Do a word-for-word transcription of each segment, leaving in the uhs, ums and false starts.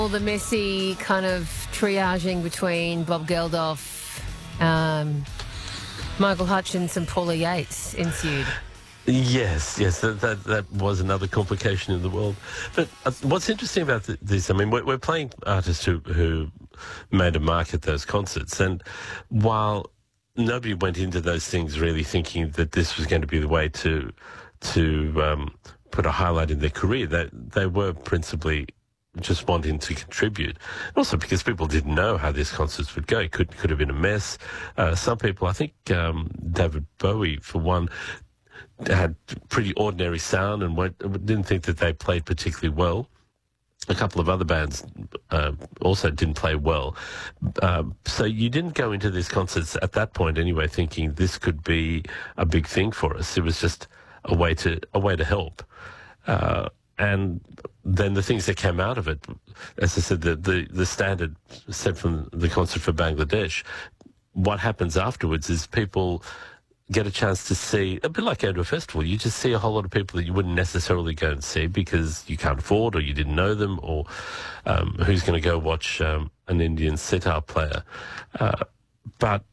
All the messy kind of triaging between Bob Geldof, um, Michael Hutchence and Paula Yates ensued. Yes, yes, that, that that was another complication in the world. But uh, what's interesting about th- this, I mean, we're, we're playing artists who, who made a mark at those concerts, and while nobody went into those things really thinking that this was going to be the way to to um, put a highlight in their career, they, they were principally just wanting to contribute. Also because people didn't know how these concerts would go. It could, could have been a mess. Uh, some people, I think um, David Bowie, for one, had pretty ordinary sound and went, didn't think that they played particularly well. A couple of other bands uh, also didn't play well. Um, so you didn't go into these concerts at that point anyway thinking this could be a big thing for us. It was just a way to a way to help. Uh, and then the things that came out of it, as I said, the, the, the standard set from the concert for Bangladesh, what happens afterwards is people get a chance to see, a bit like going to a festival, you just see a whole lot of people that you wouldn't necessarily go and see because you can't afford or you didn't know them, or um, who's going to go watch um, an Indian sitar player. Uh, but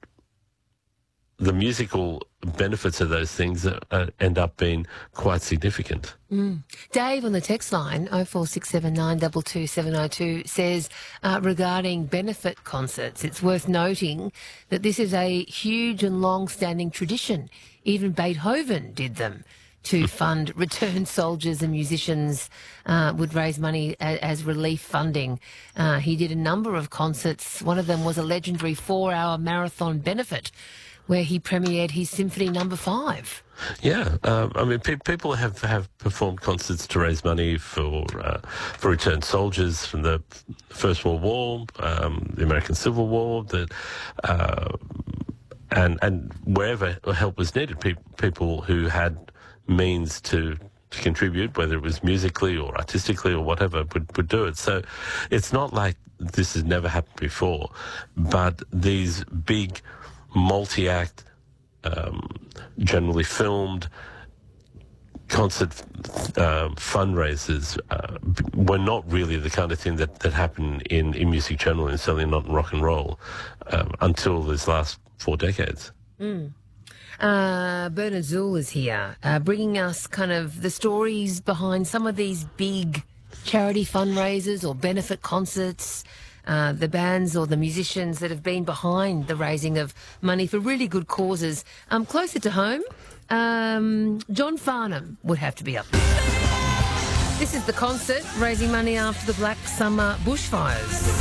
the musical benefits of those things uh, uh, end up being quite significant. Mm. Dave on the text line, oh four six seven nine two two seven oh two, says uh, regarding benefit concerts, it's worth noting that this is a huge and long-standing tradition. Even Beethoven did them to fund returned soldiers, and musicians uh, would raise money as, as relief funding. Uh, he did a number of concerts. One of them was a legendary four-hour marathon benefit where he premiered his Symphony Number Five. Yeah, um, I mean, pe- people have, have performed concerts to raise money for uh, for returned soldiers from the First World War, um, the American Civil War, that uh, and and wherever help was needed, pe- people who had means to, to contribute, whether it was musically or artistically or whatever, would, would do it. So it's not like this has never happened before, but these big multi-act, um, generally filmed concert uh, fundraisers uh, were not really the kind of thing that, that happened in, in music generally, and certainly not in rock and roll, um, until these last four decades. Mm. Uh, Bernard Zool is here, uh, bringing us kind of the stories behind some of these big charity fundraisers or benefit concerts. Uh, the bands or the musicians that have been behind the raising of money for really good causes. Um, closer to home, um, John Farnham would have to be up there. This is the concert raising money after the Black Summer bushfires.